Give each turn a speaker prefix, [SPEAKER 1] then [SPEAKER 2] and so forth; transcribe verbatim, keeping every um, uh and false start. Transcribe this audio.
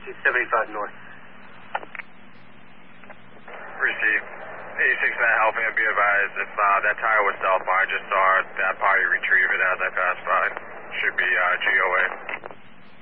[SPEAKER 1] two seventy-five north.
[SPEAKER 2] Receive. eighty-six nine Alpha, and be advised if uh, that tire was southbound, I just saw that party retrieve it as I passed by. Should be uh, G O A.